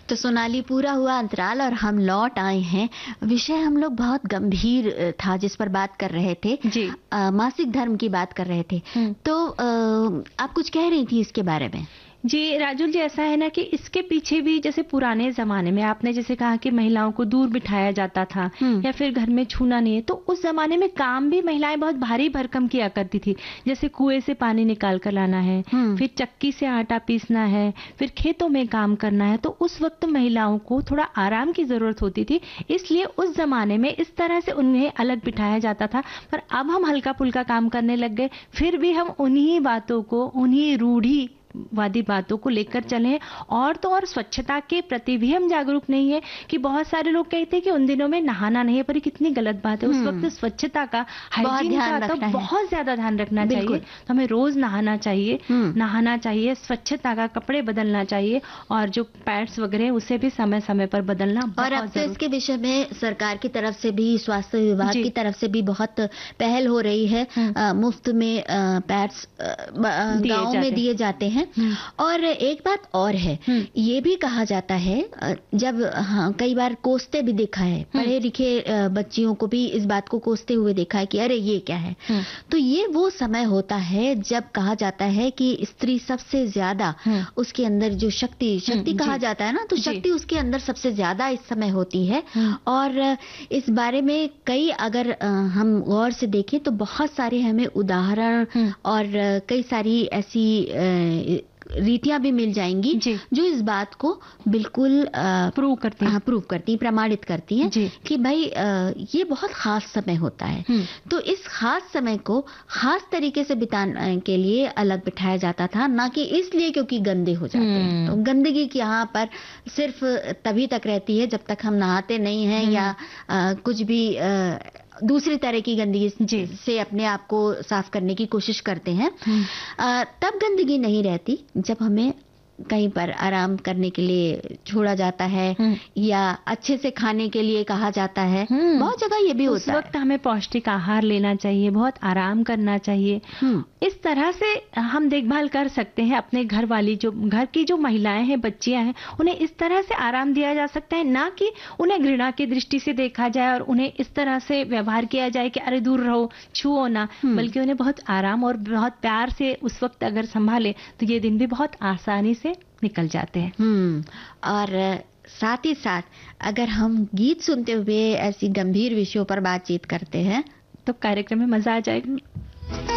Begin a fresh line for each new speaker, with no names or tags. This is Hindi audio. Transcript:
तो सोनाली, पूरा हुआ अंतराल और हम लौट आए हैं। विषय हम लोग बहुत गंभीर था जिस पर बात कर रहे थे।
जी।
मासिक धर्म की बात कर रहे थे। तो आप कुछ कह रही थी इसके बारे में।
जी राजुल जी, ऐसा है ना कि इसके पीछे भी जैसे पुराने जमाने में आपने जैसे कहा कि महिलाओं को दूर बिठाया जाता था या फिर घर में छूना नहीं है, तो उस जमाने में काम भी महिलाएं बहुत भारी भरकम किया करती थी। जैसे कुएं से पानी निकाल कर लाना है, फिर चक्की से आटा पीसना है, फिर खेतों में काम करना है। तो उस वक्त महिलाओं को थोड़ा आराम की जरूरत होती थी, इसलिए उस जमाने में इस तरह से उन्हें अलग बिठाया जाता था। पर अब हम हल्का फुल्का काम करने लग गए, फिर भी हम उन्हीं बातों को, उन्हीं रूढ़ी वादी बातों को लेकर चले। और तो और स्वच्छता के प्रति भी हम जागरूक नहीं है कि बहुत सारे लोग कहते हैं कि उन दिनों में नहाना नहीं है, पर ये कितनी गलत बात है। उस वक्त स्वच्छता का, हाइजीन का तो बहुत ज्यादा ध्यान रखना चाहिए। तो हमें रोज नहाना चाहिए, स्वच्छता का, कपड़े बदलना चाहिए और जो पैड्स वगैरह उसे भी समय समय पर बदलना बहुत
और अब तो इसके विषय में सरकार की तरफ से भी, स्वास्थ्य विभाग की तरफ से भी बहुत पहल हो रही है। मुफ्त में पैड्स गाँव में दिए जाते हैं। और एक बात और है, ये भी कहा जाता है, जब कई बार कोसते भी देखा है, पढ़े लिखे बच्चियों को भी इस बात को कोसते हुए देखा है कि अरे ये क्या है। तो ये वो समय होता है जब कहा जाता है कि स्त्री सबसे ज्यादा, उसके अंदर जो शक्ति कहा जाता है ना, तो शक्ति उसके अंदर सबसे ज्यादा इस समय होती है। और इस बारे में कई अगर हम गौर से देखें तो बहुत सारे हमें उदाहरण और कई सारी ऐसी रीतियां भी मिल जाएंगी जो इस बात को बिल्कुल प्रूव करती, प्रमाणित करती हैं कि भाई ये बहुत खास समय होता है। तो इस खास समय को खास तरीके से बिताने के लिए अलग बिठाया जाता था, ना कि इसलिए क्योंकि गंदे हो जाते हैं। तो गंदगी की यहाँ पर सिर्फ तभी तक रहती है जब तक हम नहाते नहीं हैं या कुछ भी दूसरी तरह की गंदगी से अपने आप को साफ करने की कोशिश करते हैं। तब गंदगी नहीं रहती जब हमें कहीं पर आराम करने के लिए छोड़ा जाता है या अच्छे से खाने के लिए कहा जाता है। बहुत जगह ये भी होता है।
उस वक्त हमें पौष्टिक आहार लेना चाहिए, बहुत आराम करना चाहिए। इस तरह से हम देखभाल कर सकते हैं अपने घर वाली, जो घर की जो महिलाएं हैं, बच्चियां हैं, उन्हें इस तरह से आराम दिया जा सकता है, ना कि उन्हें घृणा की दृष्टि से देखा जाए और उन्हें इस तरह से व्यवहार किया जाए कि अरे दूर रहो, छुओ ना। बल्कि उन्हें बहुत आराम और बहुत प्यार से उस वक्त अगर संभाले तो ये दिन भी बहुत आसानी से निकल जाते हैं।
और साथ ही साथ अगर हम गीत सुनते हुए ऐसी गंभीर विषयों पर बातचीत करते हैं तो कार्यक्रम में मजा आ जाएगा।